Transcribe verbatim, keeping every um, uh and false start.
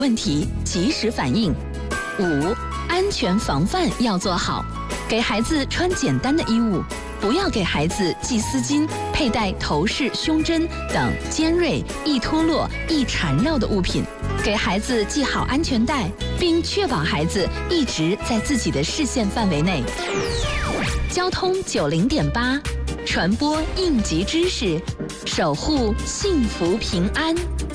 问题及时反应。五、安全防范要做好，给孩子穿简单的衣物，不要给孩子系丝巾、佩戴头饰、胸针等尖锐、易脱落、易缠绕的物品。给孩子系好安全带，并确保孩子一直在自己的视线范围内。交通九零点八，传播应急知识，守护幸福平安。